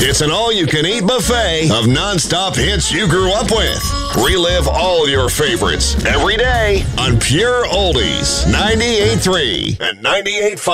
It's an all-you-can-eat buffet of nonstop hits you grew up with. Relive all your favorites every day on Pure Oldies 98.3 and 98.5.